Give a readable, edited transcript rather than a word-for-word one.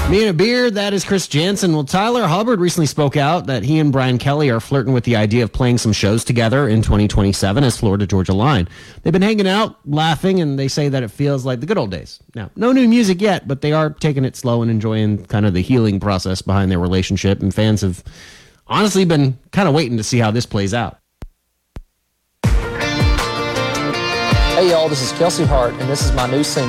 Me and a beer, that is Chris Jansen. Well, Tyler Hubbard recently spoke out that he and Brian Kelly are flirting with the idea of playing some shows together in 2027 as Florida Georgia Line. They've been hanging out, laughing, and they say that it feels like the good old days. Now, no new music yet, but they are taking it slow and enjoying kind of the healing process behind their relationship, and fans have honestly been kind of waiting to see how this plays out. Hey, y'all, this is Kelsey Hart, and this is my new single.